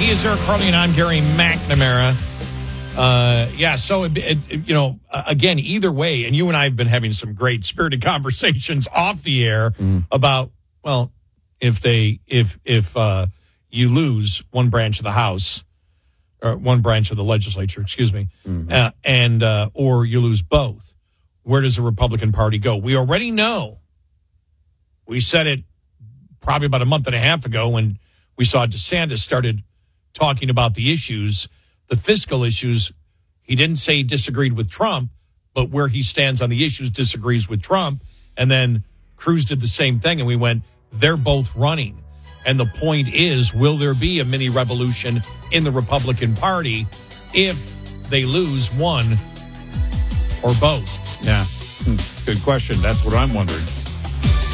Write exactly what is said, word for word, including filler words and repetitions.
He is Eric Carly, and I'm Gary McNamara. Uh, yeah, so, it, it, you know, again, either way, and you and I have been having some great spirited conversations off the air mm. about, well, if they, if, if, uh, you lose one branch of the House, or one branch of the legislature, excuse me, mm-hmm. uh, and, uh, or you lose both, where does the Republican Party go? We already know. We said it probably about a month and a half ago when we saw DeSantis started talking about the issues, the fiscal issues. He didn't say he disagreed with Trump, but where he stands on the issues disagrees with Trump. And then Cruz did the same thing, and we went, they're both running. And the point is, will there be a mini revolution in the Republican Party if they lose one or both? Yeah. Good question. That's what I'm wondering.